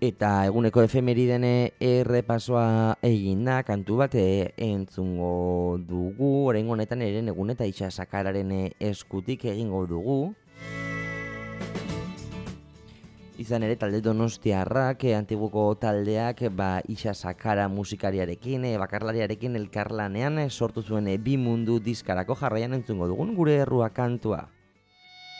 Eta eguneko efemeriden errepasoa egin da, kantu bat entzungo dugu, oraingo honetan eren egun eta itxasakararen eskutik egingo dugu. Izan ere talde donostiarrak, antiguko taldeak itxasakara musikariarekin, bakarlariarekin elkarlanean sortu zuen bi mundu diskarako jarraian entzungo dugun gure errua kantua.